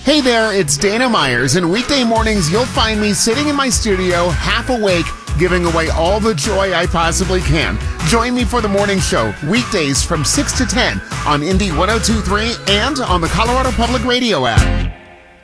Hey there, it's Dana Myers, and weekday mornings you'll find me sitting in my studio, half awake, giving away all the joy I possibly can. Join me for the morning show, weekdays from 6 to 10 on Indy 102.3 and on the Colorado Public Radio app.